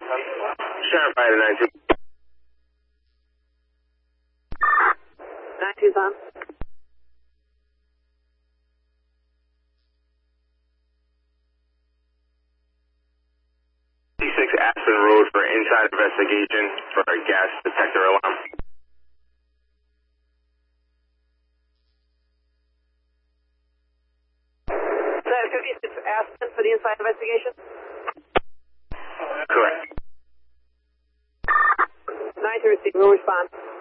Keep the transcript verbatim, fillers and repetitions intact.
Sheriff Fighter nine two. nine two's on. D six Aspen Road for inside investigation for a gas detector alarm. fifty-six Aspen for the inside investigation? Correct. nine two receive, we'll respond.